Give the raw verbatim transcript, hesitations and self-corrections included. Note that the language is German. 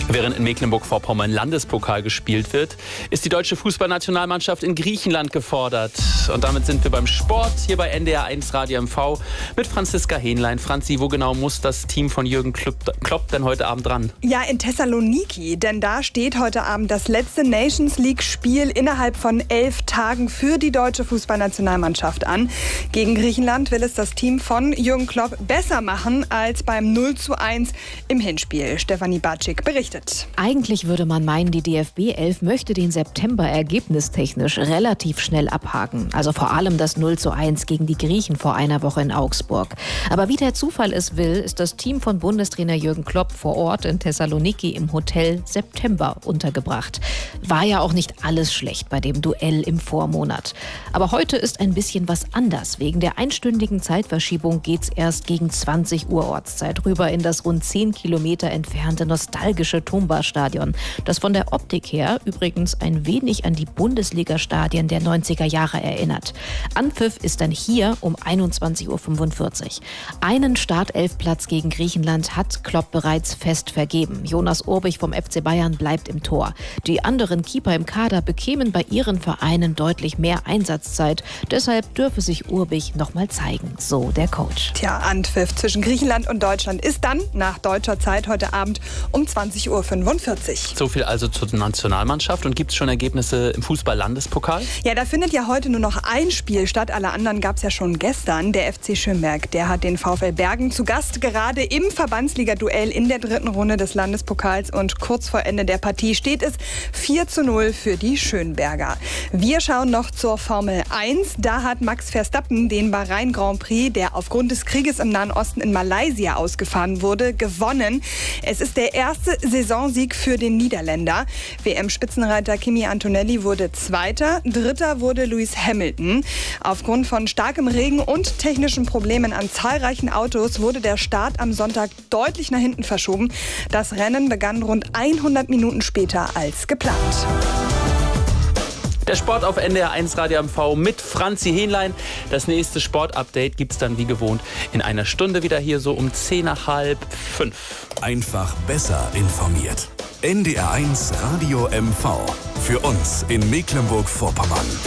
Während in Mecklenburg-Vorpommern Landespokal gespielt wird, ist die deutsche Fußballnationalmannschaft in Griechenland gefordert. Und damit sind wir beim Sport hier bei N D R eins Radio M V mit Franziska Hähnlein. Franzi, wo genau muss das Team von Jürgen Klopp denn heute Abend ran? Ja, in Thessaloniki, denn da steht heute Abend das letzte Nations League-Spiel innerhalb von elf Tagen für die deutsche Fußballnationalmannschaft an. Gegen Griechenland will es das Team von Jürgen Klopp besser machen als beim null zu eins im Hinspiel. Stefanie Batschik berichtet. Eigentlich würde man meinen, die D F B elf möchte den September ergebnistechnisch relativ schnell abhaken. Also vor allem das null zu eins gegen die Griechen vor einer Woche in Augsburg. Aber wie der Zufall es will, ist das Team von Bundestrainer Jürgen Klopp vor Ort in Thessaloniki im Hotel September untergebracht. War ja auch nicht alles schlecht bei dem Duell im Vormonat. Aber heute ist ein bisschen was anders. Wegen der einstündigen Zeitverschiebung geht's erst gegen zwanzig Uhr Ortszeit rüber in das rund zehn Kilometer entfernte nostalgische Tumba-Stadion, das von der Optik her übrigens ein wenig an die Bundesliga-Stadien der neunziger Jahre erinnert. Anpfiff ist dann hier um einundzwanzig Uhr fünfundvierzig. Einen Startelfplatz gegen Griechenland hat Klopp bereits fest vergeben. Jonas Urbich vom F C Bayern bleibt im Tor. Die anderen Keeper im Kader bekämen bei ihren Vereinen deutlich mehr Einsatzzeit. Deshalb dürfe sich Urbich noch mal zeigen, so der Coach. Tja, Anpfiff zwischen Griechenland und Deutschland ist dann nach deutscher Zeit heute Abend um zwanzig Uhr fünfundvierzig. So viel also zur Nationalmannschaft. Und gibt es schon Ergebnisse im Fußball-Landespokal? Ja, da findet ja heute nur noch ein Spiel statt. Alle anderen gab es ja schon gestern. Der F C Schönberg, der hat den VfL Bergen zu Gast, gerade im Verbandsliga-Duell in der dritten Runde des Landespokals. Und kurz vor Ende der Partie steht es vier zu null für die Schönberger. Wir schauen noch zur Formel eins. Da hat Max Verstappen den Bahrain Grand Prix, der aufgrund des Krieges im Nahen Osten in Malaysia ausgefahren wurde, gewonnen. Es ist der erste Saisonsieg für den Niederländer. W M-Spitzenreiter Kimi Antonelli wurde Zweiter, Dritter wurde Lewis Hamilton. Aufgrund von starkem Regen und technischen Problemen an zahlreichen Autos wurde der Start am Sonntag deutlich nach hinten verschoben. Das Rennen begann rund hundert Minuten später als geplant. Der Sport auf N D R eins Radio M V mit Franzi Hähnlein. Das nächste Sportupdate gibt es dann wie gewohnt in einer Stunde wieder hier so um zehn nach halb fünf. Einfach besser informiert. N D R eins Radio M V. Für uns in Mecklenburg-Vorpommern.